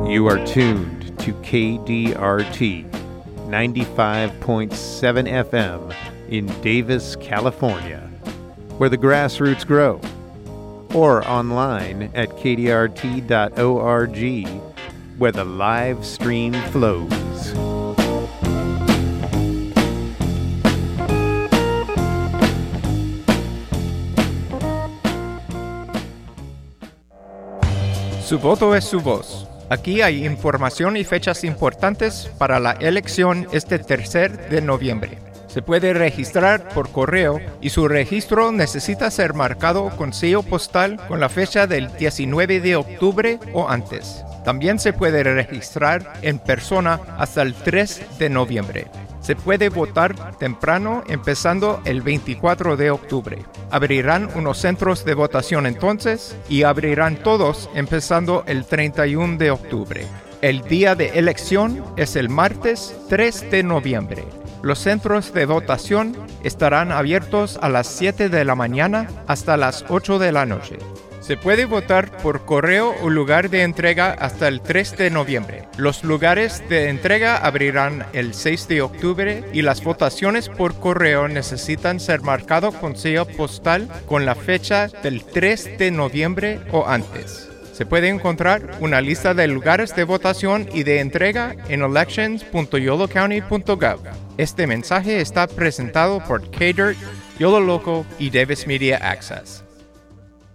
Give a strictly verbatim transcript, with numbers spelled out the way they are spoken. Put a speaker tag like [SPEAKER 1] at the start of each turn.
[SPEAKER 1] You are tuned to K D R T ninety-five point seven F M in Davis, California, where the grassroots grow, or online at K D R T dot org, where the live stream flows.
[SPEAKER 2] Su voto es su voz. Aquí hay información y fechas importantes para la elección este tercer de noviembre. Se puede registrar por correo y su registro necesita ser marcado con sello postal con la fecha del diecinueve de octubre o antes. También se puede registrar en persona hasta el tres de noviembre. Se puede votar temprano empezando el veinticuatro de octubre. Abrirán unos centros de votación entonces y abrirán todos empezando el treinta y uno de octubre. El día de elección es el martes tres de noviembre. Los centros de votación estarán abiertos a las siete de la mañana hasta las ocho de la noche. Se puede votar por correo o lugar de entrega hasta el tres de noviembre. Los lugares de entrega abrirán el seis de octubre y las votaciones por correo necesitan ser marcados con sello postal con la fecha del tres de noviembre o antes. Se puede encontrar una lista de lugares de votación y de entrega en elections punto yolo county punto gov. Este mensaje está presentado por K D I R T, Yolo Local y Davis Media Access.